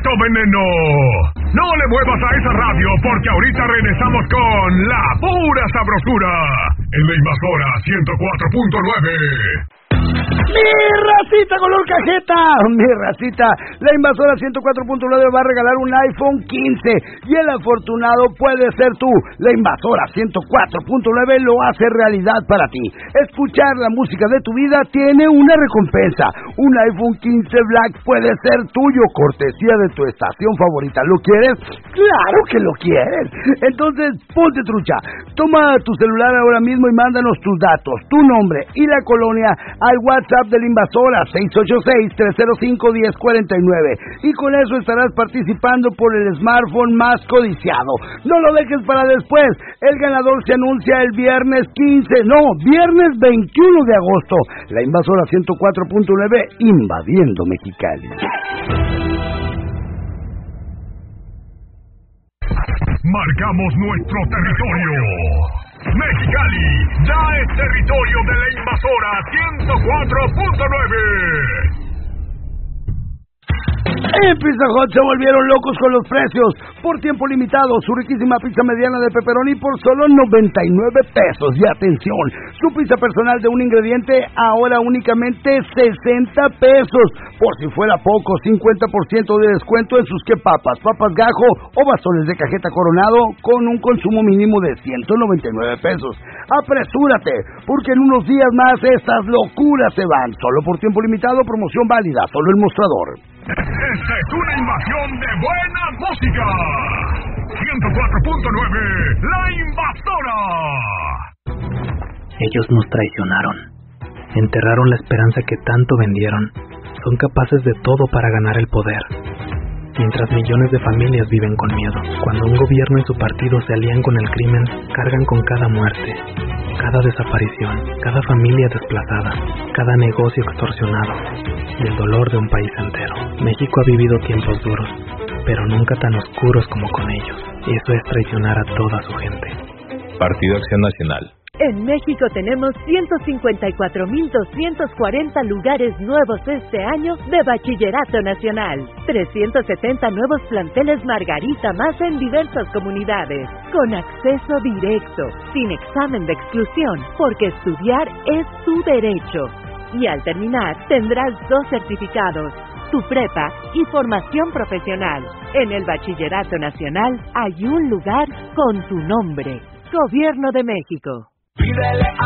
¡Alto veneno! No le muevas a esa radio porque ahorita regresamos con la pura sabrosura en la Invasora 104.9. ¡Mi racita color cajeta! ¡Mi racita! La Invasora 104.9 va a regalar un iPhone 15 y el afortunado puede ser tú. La Invasora 104.9 lo hace realidad para ti. Escuchar la música de tu vida tiene una recompensa. Un iPhone 15 Black puede ser tuyo, cortesía de tu estación favorita. ¿Lo quieres? ¡Claro que lo quieres! Entonces, ponte trucha. Toma tu celular ahora mismo y mándanos tus datos, tu nombre y la colonia al WhatsApp de la Invasora 686-305-1049 y con eso estarás participando por el smartphone más codiciado. No lo dejes para después. El ganador se anuncia el viernes 21 de agosto. La Invasora 104.9 invadiendo Mexicali. Marcamos nuestro territorio. Mexicali ya es territorio de la Invasora 104.9. En Pizza Hut se volvieron locos con los precios. Por tiempo limitado, su riquísima pizza mediana de pepperoni por solo 99 pesos. Y atención, su pizza personal de un ingrediente ahora únicamente 60 pesos. Por si fuera poco, 50% de descuento en sus papas gajo o bastones de cajeta Coronado con un consumo mínimo de 199 pesos. Apresúrate, porque en unos días más estas locuras se van. Solo por tiempo limitado, promoción válida, solo el mostrador. Esta es una invasión de buena música. 104.9, La Invasora. Ellos nos traicionaron. Enterraron la esperanza que tanto vendieron. Son capaces de todo para ganar el poder. Mientras millones de familias viven con miedo. Cuando un gobierno y su partido se alían con el crimen, cargan con cada muerte, cada desaparición, cada familia desplazada, cada negocio extorsionado y el dolor de un país entero. México ha vivido tiempos duros, pero nunca tan oscuros como con ellos. Eso es traicionar a toda su gente. Partido Acción Nacional. En México tenemos 154.240 lugares nuevos este año de Bachillerato Nacional. 370 nuevos planteles Margarita más en diversas comunidades. Con acceso directo, sin examen de exclusión, porque estudiar es tu derecho. Y al terminar, tendrás 2 certificados, tu prepa y formación profesional. En el Bachillerato Nacional hay un lugar con tu nombre. Gobierno de México. Pídele